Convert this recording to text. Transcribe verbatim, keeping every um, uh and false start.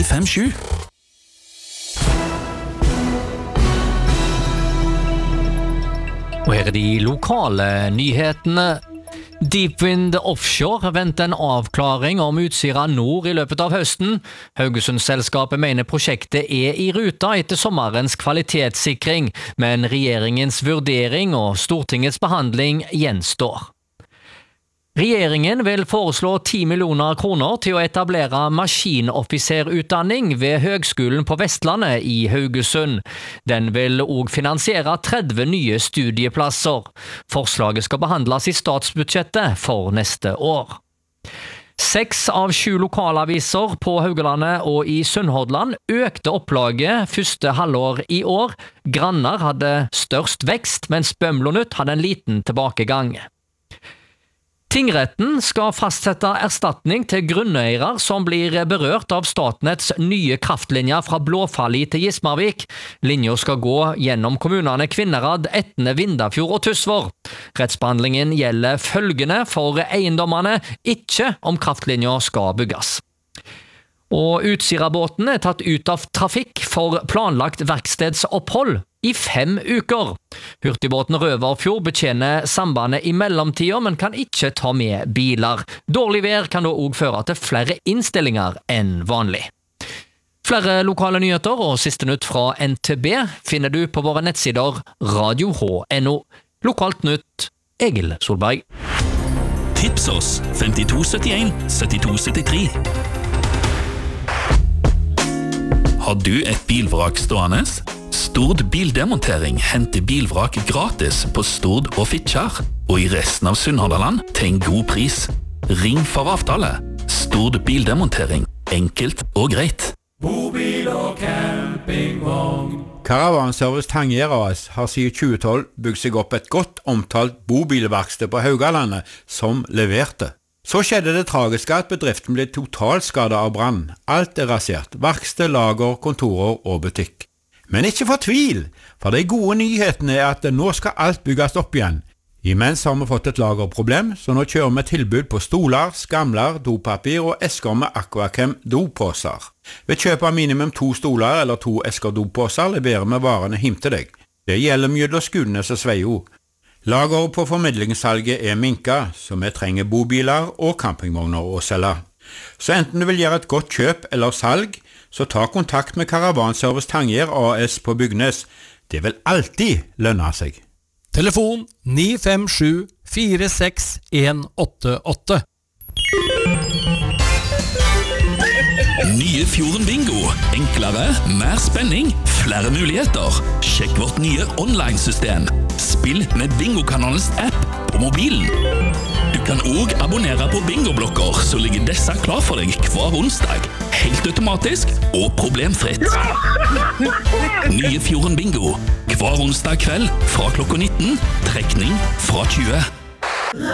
fem sju. Og her er de lokale nyhetene. Deepwind Offshore venter en avklaring om Utsira Nord i løpet av høsten. Haugesund-selskapet mener prosjektet er i ruta etter sommerens kvalitetssikring, men regjeringens vurdering og Stortingets behandling gjenstår. Regjeringen vil foreslå ti millioner kroner til å etablere maskinoffiserutdanning ved Høgskolen på Vestlandet i Haugesund. Den vil også finansiere tretti nye studieplasser. Forslaget skal behandles i statsbudsjettet for neste år. Seks av sju lokalaviser på Haugalandet og i Sunnhordland økte opplaget første halvår i år. Grannar hadde størst vekst, mens Bømlo Nytt hadde en liten tilbakegang. Tingretten skal fastsette erstatning til grunneiere som blir berørt av Statnetts nye kraftlinjer fra Blåfalli til Gismarvik. Linja skal gå gjennom kommunene Kvinnherad, Etne, Vindafjord og Tysvær. Rettsbehandlingen gjelder følgende for eiendommene, ikke om kraftlinja skal bygges. Og Utsira-båten er tatt ut av trafikk for planlagt verkstedsopphold i fem uker. Hurtigbåten Røverfjord betjener sambandet i mellomtida, men kan ikke ta med biler. Dårlig vær kan da også føre til flere innstillinger enn vanlig. Flere lokale nyheter og siste nytt fra N T B finner du på våre nettsider radio h punktum n o. Lokalt nytt, Egil Solberg. Tips oss femtito syttien syttito syttitre. Har du et bilvrak stående? Stord Bildemontering henter bilvrak gratis på Stord og Fitjar, og i resten av Sunnhordland til en god pris. Ring for avtale. Stord Bildemontering. Enkelt og greit. Bobil og campingvogn. Caravanservice Tangier A S har siden tjue tolv bygd seg opp et godt omtalt bobilverksted på Haugalandet som leverte. Så skjedde det tragiske at bedriften ble totalskadet av brann. Alt er rasert. Verksted, lager, kontorer og butikk. Men ikke fortvil, for de gode nyhetene er at nå skal alt bygges opp igjen. Imens har vi fått et lagerproblem, så nå kjører vi tilbud på stoler, skamler, dopapir og esker med Aquachem dopåser. Ved kjøp av minimum to stoler eller to esker dopåser leverer vi varene hjem til deg. Det gjelder mellom Skudenes og Sveio. Lageret på formidlingssalget er minka, så vi trenger bobiler og campingvogner å selge. Så enten du vil gjøre et godt kjøp eller salg, så ta kontakt med Caravanservice Tangier A S på Bygnes. Det vil alltid lønne seg. Telefon ni fem sju fire seks en åtte åtte. Nye Fjorden Bingo. Enklere, mer spenning, flere muligheter. Sjekk vårt nye online-system. Spill med Bingokanalens app på mobilen. Du kan også abonnere på bingoblokker, så ligger disse klar for deg hver onsdag. Helt automatisk og problemfritt. Nye Fjorden Bingo. Hver onsdag kveld fra klokka nitten, trekning fra tjue.